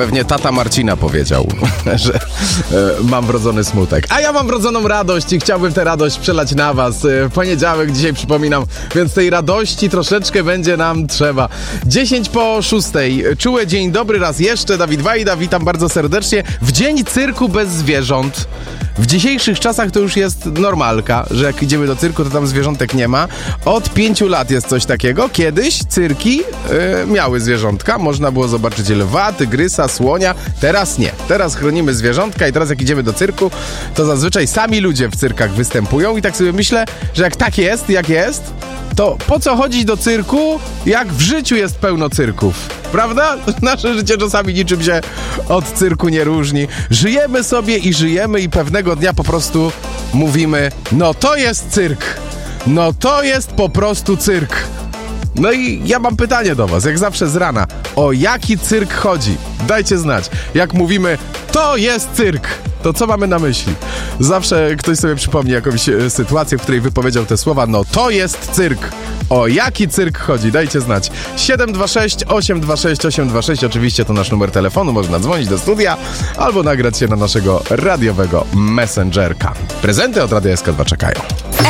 Pewnie tata Marcina powiedział, że mam wrodzony smutek. A ja mam wrodzoną radość i chciałbym tę radość przelać na was. Poniedziałek dzisiaj przypominam, więc tej radości troszeczkę będzie nam trzeba. 10:06. Czuły dzień dobry raz jeszcze. Dawid Wajda, witam bardzo serdecznie. W dzień cyrku bez zwierząt. W dzisiejszych czasach to już jest normalka, że jak idziemy do cyrku, to tam zwierzątek nie ma. Od 5 lat jest coś takiego. Kiedyś cyrki miały zwierzątka. Można było zobaczyć lwa, tygrysa, słonia. Teraz nie. Teraz chronimy zwierzątka i teraz jak idziemy do cyrku, to zazwyczaj sami ludzie w cyrkach występują i tak sobie myślę, że jak tak jest, jak jest, to po co chodzić do cyrku, jak w życiu jest pełno cyrków? Prawda? Nasze życie czasami niczym się od cyrku nie różni. Żyjemy sobie i żyjemy i pewnego dnia po prostu mówimy, no to jest cyrk. No to jest po prostu cyrk. No i ja mam pytanie do was, jak zawsze z rana. O jaki cyrk chodzi? Dajcie znać. Jak mówimy, to jest cyrk, to co mamy na myśli? Zawsze ktoś sobie przypomni jakąś sytuację, w której wypowiedział te słowa, no to jest cyrk. O jaki cyrk chodzi? Dajcie znać. 726 826 826. Oczywiście to nasz numer telefonu. Można dzwonić do studia albo nagrać się na naszego radiowego messengerka. Prezenty od Radia SK2 czekają.